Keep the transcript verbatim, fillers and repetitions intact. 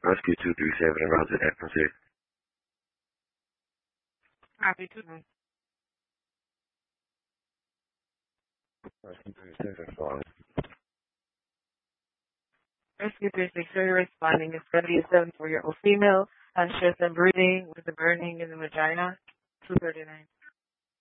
Rescue two three seven, roger that, proceed. Copy two. Rescue three six, responding. Rescue three six, are you responding? It's going to be a seven four-year-old female, unsure and breathing with a burning in the vagina. two thirty-nine.